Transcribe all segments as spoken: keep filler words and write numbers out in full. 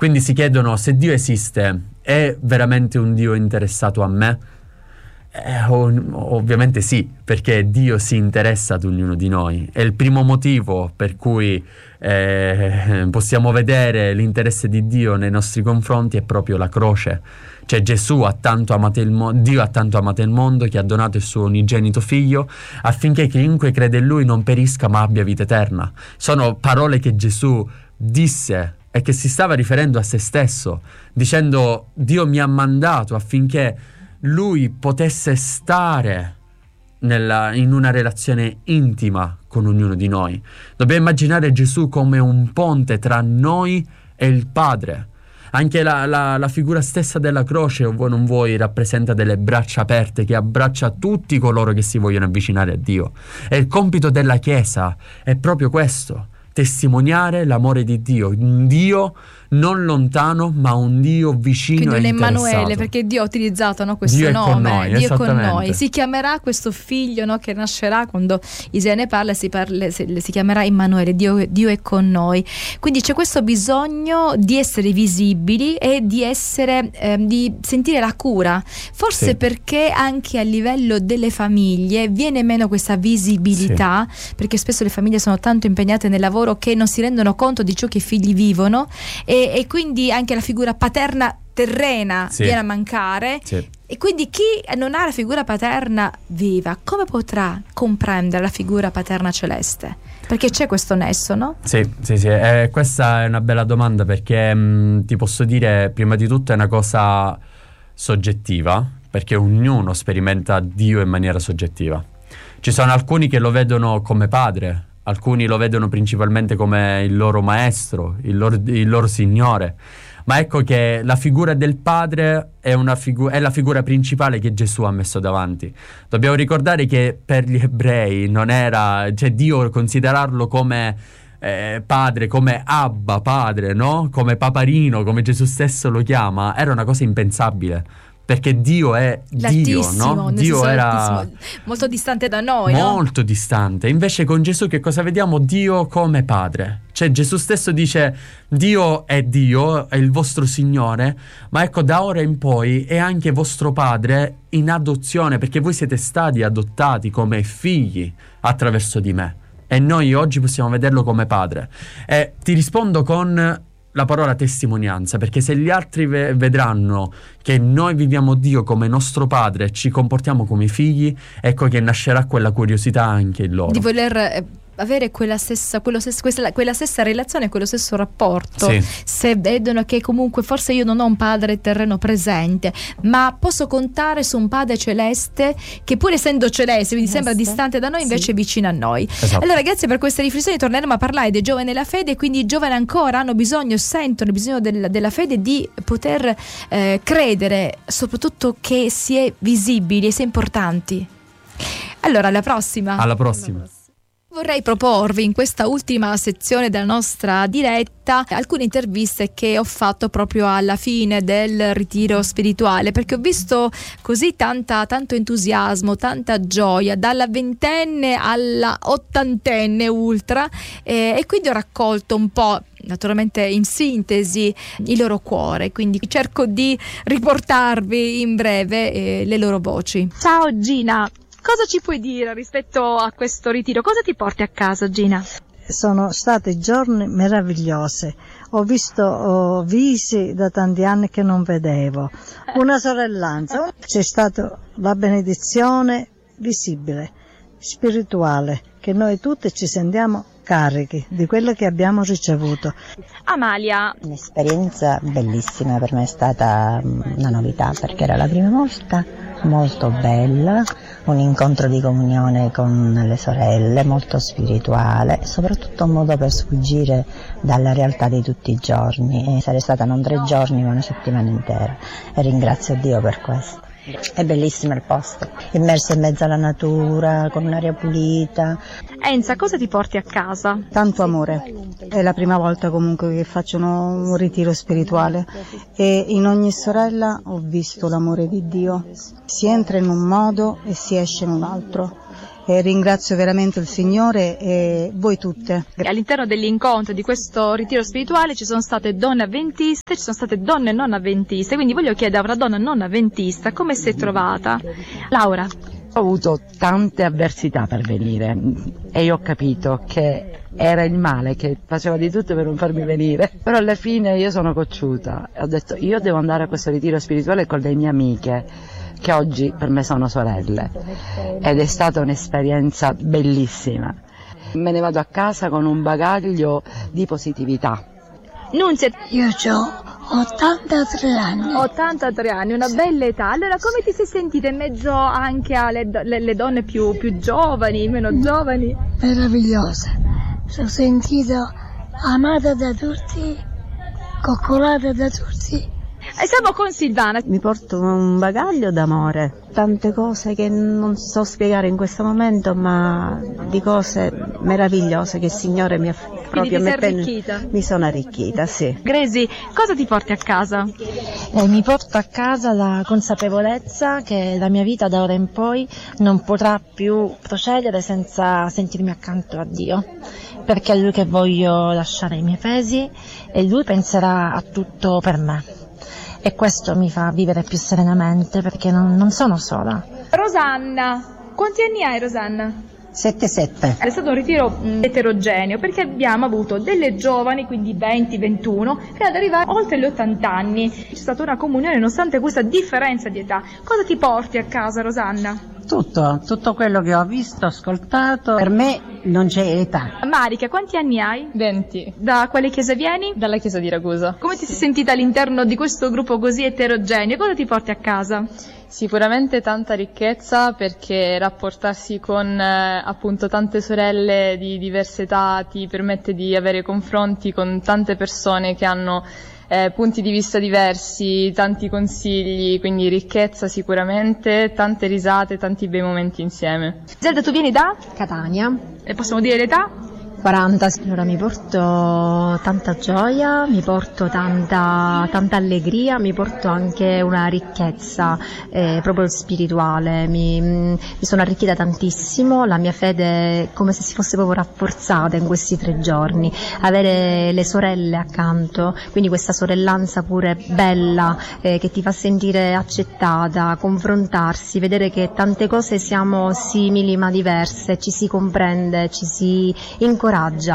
Quindi si chiedono: se Dio esiste, è veramente un Dio interessato a me? Eh, ov- ovviamente sì, perché Dio si interessa ad ognuno di noi. È il primo motivo per cui eh, possiamo vedere l'interesse di Dio nei nostri confronti, è proprio la croce. Cioè Gesù ha tanto amato il mo- Dio ha tanto amato il mondo che ha donato il suo unigenito figlio affinché chiunque crede in lui non perisca ma abbia vita eterna. Sono parole che Gesù disse e che si stava riferendo a se stesso, dicendo: Dio mi ha mandato affinché lui potesse stare nella, in una relazione intima con ognuno di noi. Dobbiamo immaginare Gesù come un ponte tra noi e il Padre. Anche la, la, la figura stessa della croce, o vuoi non vuoi, rappresenta delle braccia aperte che abbraccia tutti coloro che si vogliono avvicinare a Dio. E il compito della Chiesa è proprio questo: testimoniare l'amore di Dio, un Dio non lontano ma un Dio vicino. Quindi e un interessato. Emanuele, perché Dio ha utilizzato, no, questo Dio è nome, con noi, Dio è con esattamente. noi. Si chiamerà questo figlio, no, che nascerà, quando Isaia ne parla, si, parla, si, si chiamerà Emanuele, Dio, Dio è con noi. Quindi c'è questo bisogno di essere visibili e di essere eh, di sentire la cura, forse Sì. perché anche a livello delle famiglie viene meno questa visibilità, sì. perché spesso le famiglie sono tanto impegnate nel lavoro che non si rendono conto di ciò che i figli vivono, e, e quindi anche la figura paterna terrena sì. viene a mancare, sì. e quindi chi non ha la figura paterna viva, come potrà comprendere la figura paterna celeste? Perché c'è questo nesso, no? Sì, sì, sì. Eh, questa è una bella domanda, perché mh, ti posso dire, prima di tutto è una cosa soggettiva, perché ognuno sperimenta Dio in maniera soggettiva. Ci sono alcuni che lo vedono come padre, alcuni lo vedono principalmente come il loro maestro, il loro, il loro signore. Ma ecco che la figura del padre è, una figu- è la figura principale che Gesù ha messo davanti. Dobbiamo ricordare che per gli ebrei non era, cioè Dio considerarlo come eh, padre, come Abba, padre, no? Come paparino, come Gesù stesso lo chiama, era una cosa impensabile. Perché Dio è Dio, no? Dio era molto distante da noi, molto no? distante. Invece con Gesù che cosa vediamo? Dio come padre. Cioè Gesù stesso dice: Dio è Dio, è il vostro Signore, ma ecco, da ora in poi è anche vostro padre in adozione, perché voi siete stati adottati come figli attraverso di me, e noi oggi possiamo vederlo come padre. E ti rispondo con la parola testimonianza, perché se gli altri ve- vedranno che noi viviamo Dio come nostro padre e ci comportiamo come figli, ecco che nascerà quella curiosità anche in loro di voler eh, avere quella stessa, quello stesso, questa, quella stessa relazione, quello stesso rapporto. Sì. Se vedono che comunque forse io non ho un padre terreno presente, ma posso contare su un padre celeste che, pur essendo celeste, quindi sembra distante da noi, invece sì. è vicino a noi. Esatto. Allora, grazie per queste riflessioni. Torneremo a parlare dei giovani nella fede, quindi i giovani ancora hanno bisogno, sentono bisogno del, della fede, di poter eh, credere, soprattutto che si è visibili e si è importanti. Allora, alla prossima. Alla prossima. Vorrei proporvi in questa ultima sezione della nostra diretta alcune interviste che ho fatto proprio alla fine del ritiro spirituale, perché ho visto così tanta, tanto entusiasmo, tanta gioia dalla ventenne alla ottantenne ultra, eh, e quindi ho raccolto un po', naturalmente in sintesi, il loro cuore, quindi cerco di riportarvi in breve eh, le loro voci. Ciao Gina, cosa ci puoi dire rispetto a questo ritiro? Cosa ti porti a casa, Gina? Sono stati giorni meravigliosi. Ho visto oh, visi da tanti anni che non vedevo. Una sorellanza. C'è stata la benedizione visibile, spirituale, che noi tutti ci sentiamo carichi di quello che abbiamo ricevuto. Amalia. Un'esperienza bellissima, per me è stata una novità, perché era la prima volta, molto bella, un incontro di comunione con le sorelle, molto spirituale, soprattutto un modo per sfuggire dalla realtà di tutti i giorni. E sarei stata non tre giorni ma una settimana intera, e ringrazio Dio per questo. È bellissimo il posto, immerso in mezzo alla natura, con un'aria pulita. Enza, cosa ti porti a casa? Tanto amore, è la prima volta comunque che faccio un ritiro spirituale, e in ogni sorella ho visto l'amore di Dio. Si entra in un modo e si esce in un altro, e ringrazio veramente il Signore e voi tutte. All'interno dell'incontro di questo ritiro spirituale ci sono state donne avventiste, ci sono state donne non avventiste, quindi voglio chiedere a una donna non avventista come si è trovata. Laura. Ho avuto tante avversità per venire e io ho capito che era il male che faceva di tutto per non farmi venire, però alla fine io sono cocciuta e ho detto io devo andare a questo ritiro spirituale con le mie amiche che oggi per me sono sorelle, ed è stata un'esperienza bellissima. Me ne vado a casa con un bagaglio di positività. Nunzia. Io ho ottantatré anni. ottantatré anni, una bella età. Allora, come ti sei sentita in mezzo anche alle le, le donne più, più giovani, meno giovani? Meravigliosa. Sono sentita amata da tutti, coccolata da tutti. E siamo con Silvana. Mi porto un bagaglio d'amore, tante cose che non so spiegare in questo momento, ma di cose meravigliose che il Signore mi ha proprio mettendo. Mi sono arricchita, sì. Gresi, cosa ti porti a casa? Eh, mi porto a casa la consapevolezza che la mia vita da ora in poi non potrà più procedere senza sentirmi accanto a Dio, perché è Lui che voglio lasciare i miei pesi e Lui penserà a tutto per me. E questo mi fa vivere più serenamente perché non, non sono sola. Rosanna, quanti anni hai Rosanna? sette sette. È stato un ritiro mh, eterogeneo perché abbiamo avuto delle giovani, quindi venti ventuno, fino ad arrivare oltre gli ottanta anni. C'è stata una comunione nonostante questa differenza di età. Cosa ti porti a casa Rosanna? Tutto, tutto quello che ho visto, ascoltato, per me non c'è età. Marica, quanti anni hai? venti. Da quale chiesa vieni? Dalla chiesa di Ragusa. Come ti sei sentita all'interno di questo gruppo così eterogeneo? Cosa ti porti a casa? Sicuramente tanta ricchezza, perché rapportarsi con eh, appunto tante sorelle di diverse età ti permette di avere confronti con tante persone che hanno Eh, punti di vista diversi, tanti consigli, quindi ricchezza sicuramente, tante risate, tanti bei momenti insieme. Zelda, tu vieni da? Catania. E possiamo dire l'età? quaranta. Allora mi porto tanta gioia, mi porto tanta, tanta allegria, mi porto anche una ricchezza eh, proprio spirituale, mi, mi sono arricchita tantissimo, la mia fede è come se si fosse proprio rafforzata in questi tre giorni, avere le sorelle accanto, quindi questa sorellanza pure bella eh, che ti fa sentire accettata, confrontarsi, vedere che tante cose siamo simili ma diverse, ci si comprende, ci si incoraggia.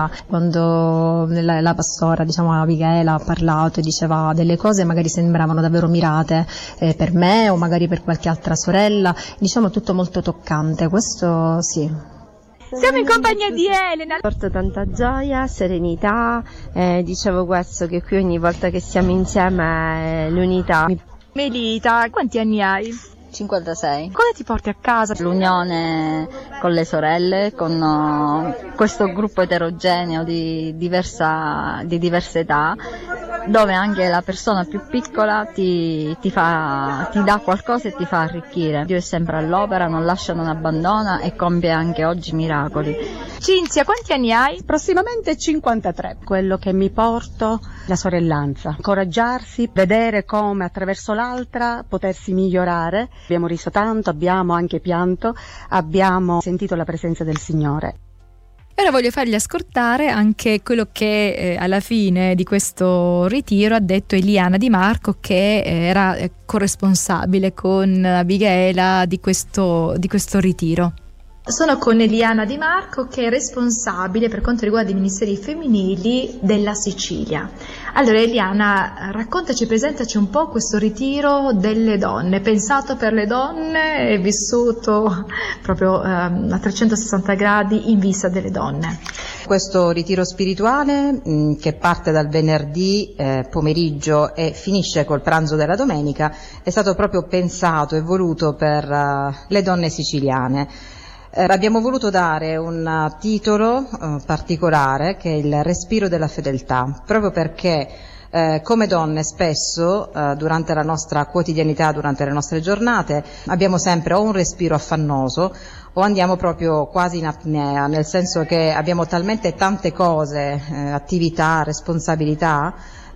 Quando la, la pastora, diciamo Abigail, ha parlato e diceva delle cose magari sembravano davvero mirate eh, per me o magari per qualche altra sorella, diciamo tutto molto toccante, questo sì. Siamo in compagnia di Elena. Porto tanta gioia, serenità, eh, dicevo questo, che qui ogni volta che siamo insieme è l'unità. Melita, quanti anni hai? cinquantasei. Cosa ti porti a casa? L'unione con le sorelle, con uh, questo gruppo eterogeneo di, diversa, di diverse età, dove anche la persona più piccola ti, ti, fa, ti dà qualcosa e ti fa arricchire. Dio è sempre all'opera, non lascia, non abbandona e compie anche oggi miracoli. Cinzia, quanti anni hai? Prossimamente cinquantatré. Quello che mi porto, la sorellanza, incoraggiarsi, vedere come attraverso l'altra potersi migliorare. Abbiamo riso tanto, abbiamo anche pianto, abbiamo sentito la presenza del Signore. Ora voglio fargli ascoltare anche quello che eh, alla fine di questo ritiro ha detto Eliana Di Marco, che era eh, corresponsabile con Abigaila di questo, di questo ritiro. Sono con Eliana Di Marco, che è responsabile per quanto riguarda i ministeri femminili della Sicilia. Allora Eliana, raccontaci, presentaci un po' questo ritiro delle donne, pensato per le donne e vissuto proprio ehm, a trecentosessanta gradi in vista delle donne. Questo ritiro spirituale mh, che parte dal venerdì eh, pomeriggio e finisce col pranzo della domenica è stato proprio pensato e voluto per uh, le donne siciliane. Eh, abbiamo voluto dare un uh, titolo uh, particolare, che è il respiro della fedeltà, proprio perché eh, come donne spesso uh, durante la nostra quotidianità, durante le nostre giornate, abbiamo sempre o un respiro affannoso o andiamo proprio quasi in apnea, nel senso che abbiamo talmente tante cose, eh, attività, responsabilità,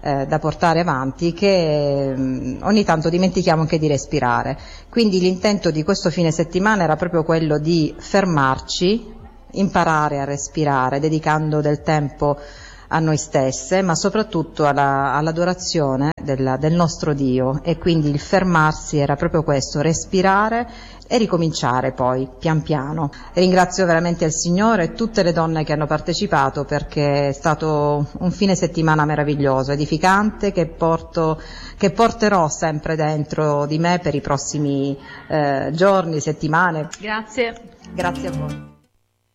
eh, da portare avanti che mh, ogni tanto dimentichiamo anche di respirare. Quindi l'intento di questo fine settimana era proprio quello di fermarci, imparare a respirare, dedicando del tempo a noi stesse, ma soprattutto alla, all'adorazione del, del nostro Dio, e quindi il fermarsi era proprio questo, respirare e ricominciare poi pian piano. Ringrazio veramente il Signore e tutte le donne che hanno partecipato, perché è stato un fine settimana meraviglioso, edificante, che, porto, che porterò sempre dentro di me per i prossimi eh, giorni, settimane. Grazie. Grazie a voi.